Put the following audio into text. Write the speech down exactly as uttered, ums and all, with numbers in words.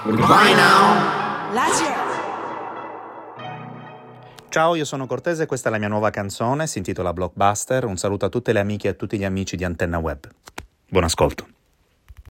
Goodbye now. Lazio. Ciao, io sono Cortese e questa è la mia nuova canzone, si intitola Blockbuster. Un saluto a tutte le amiche e a tutti gli amici di Antenna Web. Buon ascolto.